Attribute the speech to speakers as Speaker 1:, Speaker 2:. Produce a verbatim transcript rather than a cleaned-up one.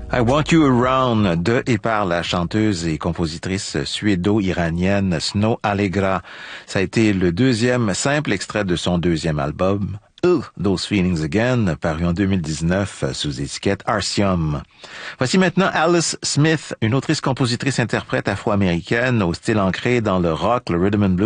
Speaker 1: I Want You Around de et par la chanteuse et compositrice suédo-iranienne Snow Allegra. Ça a été le deuxième simple extrait de son deuxième album, Ugh, Those Feelings Again, paru en deux mille dix-neuf sous étiquette Arsium. Voici maintenant Alice Smith, une autrice-compositrice-interprète afro-américaine au style ancré dans le rock, le rhythm and blues